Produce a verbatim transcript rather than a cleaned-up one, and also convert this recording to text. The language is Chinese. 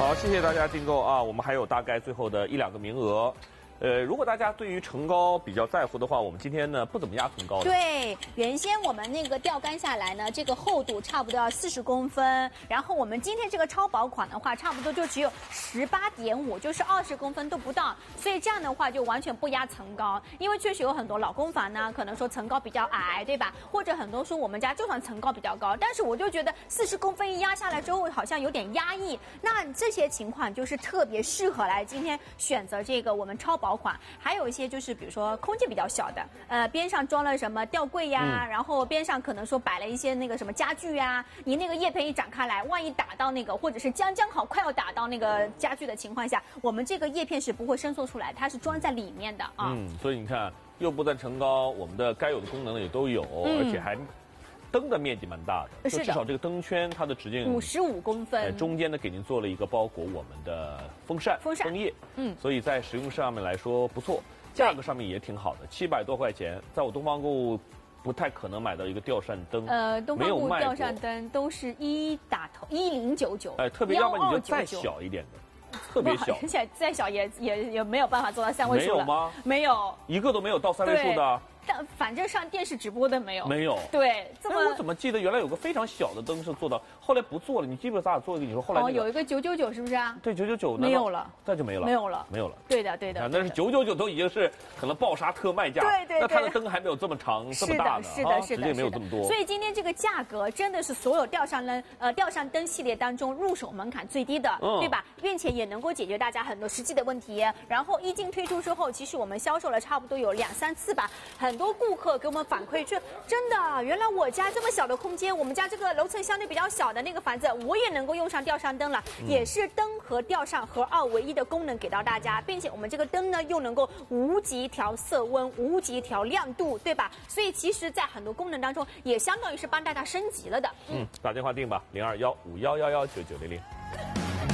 好，谢谢大家订购啊！我们还有大概最后的一两个名额。呃，如果大家对于层高比较在乎的话，我们今天呢不怎么压层高的。 对，原先我们那个钓竿下来呢，这个厚度差不多要四十公分，然后我们今天这个超薄款的话，差不多就只有十八点五，就是二十公分都不到，所以这样的话就完全不压层高，因为确实有很多老公房呢，可能说层高比较矮，对吧？或者很多说我们家就算层高比较高，但是我就觉得四十公分一压下来之后，好像有点压抑。那这些情况就是特别适合来今天选择这个我们超薄。薄款，还有一些就是比如说空间比较小的，呃，边上装了什么吊柜呀、嗯，然后边上可能说摆了一些那个什么家具呀，你那个叶片一展开来，万一打到那个或者是将将好快要打到那个家具的情况下，我们这个叶片是不会伸缩出来，它是装在里面的啊。 嗯，所以你看，又不但层高，我们的该有的功能也都有，嗯、而且还。灯的面积蛮大的， 是的， 至少这个灯圈它的直径五十五公分， 呃，中间呢给您做了一个包裹我们的风扇、 风扇、 枫叶， 嗯， 所以在使用上面来说不错，价格上面也挺好的，七百多块钱，在我东方购物不太可能买到一个吊扇灯， 呃，东方购物吊扇灯都是一打头一零九九， 哎，特别要么你就再小一点的。特别小， 而且再小也也也没有办法做到三位数了。 没有吗？ 没有， 一个都没有到三位数的。 但反正上电视直播的没有。 没有。 对，这么我怎么记得原来有个非常小的灯是做到，后来不做了？你记不记得咱俩做一个？你说后来、那个、 哦，有一个九九九是不是啊？ 对，九九九没有了， 再就没了， 没有了， 没有了。 对的，对的。 啊，那是九九九都已经是可能暴杀特卖价。 对对对。 那它的灯还没有这么长，这么大的， 是的，是的，是的， 没有这么多。 所以今天这个价格真的是所有吊扇灯呃吊扇灯系列当中入手门槛最低的， 嗯、 对吧？并且也能够解决大家很多实际的问题。然后一经推出之后，其实我们销售了差不多有两三次吧，很多顾客给我们反馈说，真的，原来我家这么小的空间，我们家这个楼层相对比较小的那个房子，我也能够用上吊扇灯了，嗯、也是灯和吊扇合二为一的功能给到大家，并且我们这个灯呢又能够无极调色温、无极调亮度，对吧？所以其实，在很多功能当中，也相当于是帮大家升级了的。 嗯，打电话订吧，零二幺五幺幺幺九九零零。